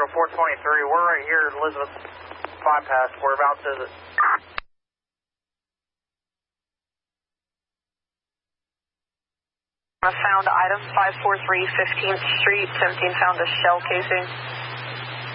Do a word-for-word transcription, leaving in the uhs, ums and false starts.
Central four twenty-three. We're right here at Elizabeth bypass. Whereabouts is it? I found item five four three fifteenth Street, attempting found a shell casing.